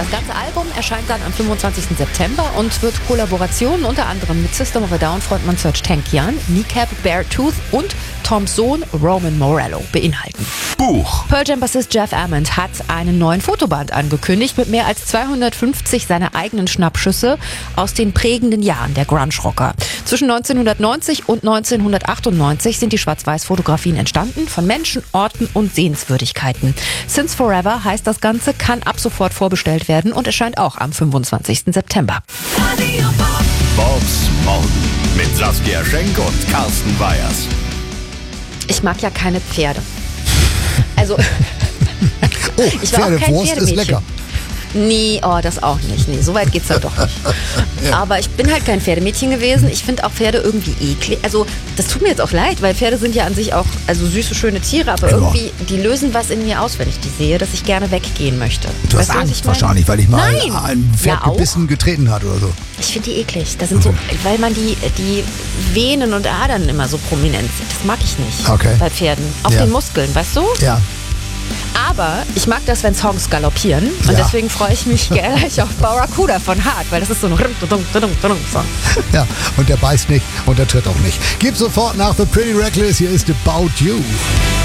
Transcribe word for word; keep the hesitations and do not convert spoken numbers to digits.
Das ganze Album erscheint dann am fünfundzwanzigsten September und wird Kollaborationen unter anderem mit System of a Down Frontmann Serj Tankian, Kneecap, Beartooth und Toms Sohn Roman Morello beinhalten. Buch. Pearl Jam Bassist Jeff Ament hat einen neuen Fotoband angekündigt mit mehr als zweihundertfünfzig seiner eigenen Schnappschüsse aus den prägenden Jahren der Grunge-Rocker. Zwischen neunzehnhundertneunzig und neunzehnhundertachtundneunzig sind die Schwarz-Weiß-Fotografien entstanden von Menschen, Orten und Sehenswürdigkeiten. Since Forever heißt das Ganze, kann ab sofort vorbestellt werden und erscheint auch am fünfundzwanzigsten September. Bobs Morgen mit Saskia Schenk und Carsten Weyers. Ich mag ja keine Pferde. Also, Oh, ich war auch kein Pferdewurst ist Pferdemädchen. lecker. Nee, oh, das auch nicht. Nee, so weit geht's dann doch nicht. Ja. Aber ich bin halt kein Pferdemädchen gewesen. Ich finde auch Pferde irgendwie eklig. Also, das tut mir jetzt auch leid, weil Pferde sind ja an sich auch also süße, schöne Tiere, aber Ja. irgendwie, die lösen was in mir aus, wenn ich die sehe, dass ich gerne weggehen möchte. Du hast Weißt was Angst ich meine? wahrscheinlich, weil ich mal Nein. ein Pferd Ja, auch. gebissen, getreten hat oder so. Ich finde die eklig. Da sind so, weil man die, die Venen und Adern immer so prominent sieht. Das mag ich nicht. Okay. Bei Pferden. Auf Ja. den Muskeln, weißt du? Ja. Aber ich mag das, wenn Songs galoppieren. Und Ja. deswegen freue ich mich gleich auf Barracuda von Hart, weil das ist so ein Song. Ja, und der beißt nicht und der tritt auch nicht. Gib sofort nach The Pretty Reckless. Hier ist About You.